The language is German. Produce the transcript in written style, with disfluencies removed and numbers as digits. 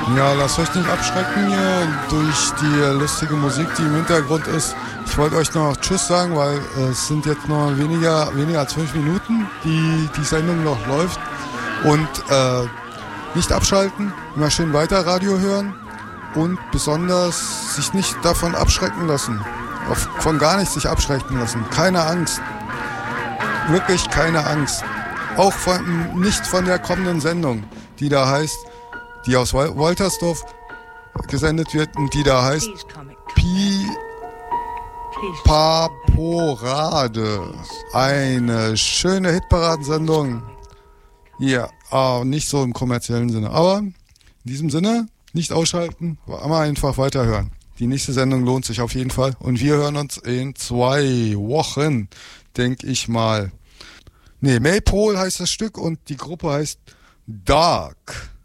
Ja, lasst euch nicht abschrecken hier durch die lustige Musik, die im Hintergrund ist. Ich wollte euch noch Tschüss sagen, weil es sind jetzt noch weniger als 5 Minuten, die Sendung noch läuft. Und nicht abschalten, immer schön weiter Radio hören und besonders sich nicht davon abschrecken lassen. Von gar nichts sich abschrecken lassen. Keine Angst. Wirklich keine Angst. Auch nicht von der kommenden Sendung, die da heißt, die aus Woltersdorf gesendet wird und die da heißt Paporade. Eine schöne Hitparadensendung. Ja, nicht so im kommerziellen Sinne. Aber in diesem Sinne, nicht ausschalten, aber einfach weiterhören. Die nächste Sendung lohnt sich auf jeden Fall. Und wir hören uns in 2 Wochen, denke ich mal. Maypole heißt das Stück und die Gruppe heißt Dark.